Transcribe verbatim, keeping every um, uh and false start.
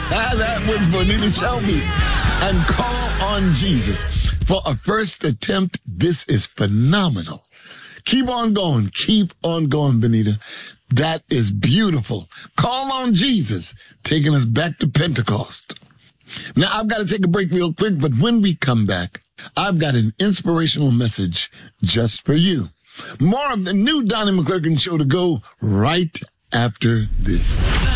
Ah, that was Bonita Shelby. And Call on Jesus. For a first attempt, this is phenomenal. Keep on going. Keep on going, Bonita. That is beautiful. Call on Jesus, taking us back to Pentecost. Now, I've got to take a break real quick, but when we come back, I've got an inspirational message just for you. More of the new Donnie McClurkin Show to go right after this.